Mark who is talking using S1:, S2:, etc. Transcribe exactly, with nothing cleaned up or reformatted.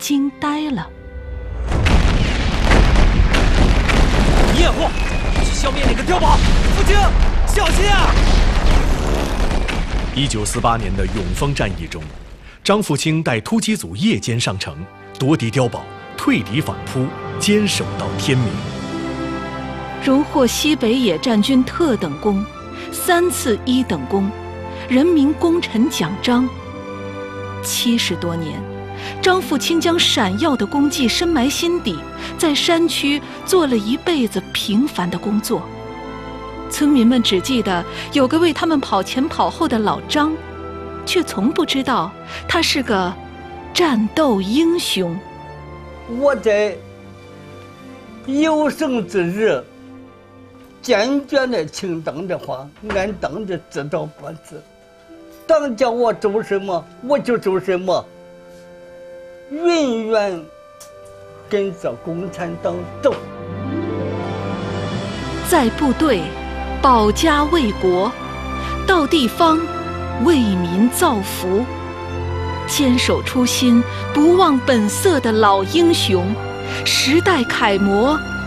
S1: 惊呆了。
S2: 孽货，去消灭那个碉堡！父亲，小心啊！
S3: 一九四八年的永丰战役中，张富清带突击组夜间上城，夺敌碉堡，退敌反扑，坚守到天明。
S1: 荣获西北野战军特等功、三次一等功、人民功臣奖章。七十多年，张富清将闪耀的功绩深埋心底，在山区做了一辈子平凡的工作。村民们只记得有个为他们跑前跑后的老张，却从不知道他是个战斗英雄。
S4: 我在有生之日坚决的听党的话，按党的指导办事。党叫我做什么，我就做什么，永远跟着共产党走。
S1: 在部队保家卫国，到地方为民造福，坚守初心、不忘本色的老英雄，时代楷模，